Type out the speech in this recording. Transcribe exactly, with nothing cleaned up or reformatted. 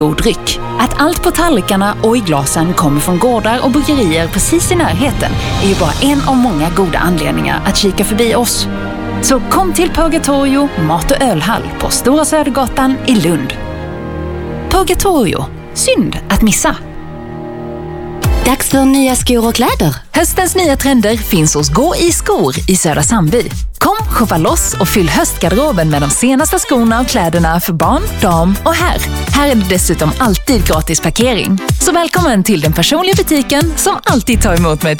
god dryck. Att allt på tallrikarna och i glasen kommer från gårdar och bryggerier precis i närheten är ju bara en av många goda anledningar att kika förbi oss. Så kom till Purgatorio mat- och ölhall på Stora Södergatan i Lund. Purgatorio, synd att missa. Dags för nya skor och kläder. Höstens nya trender finns hos Gå i skor i Södra Sandby. Kom, shoppa loss och fyll höstgarderoben med de senaste skorna och kläderna för barn, dam och herr. Här är det dessutom alltid gratis parkering. Så välkommen till den personliga butiken som alltid tar emot med ett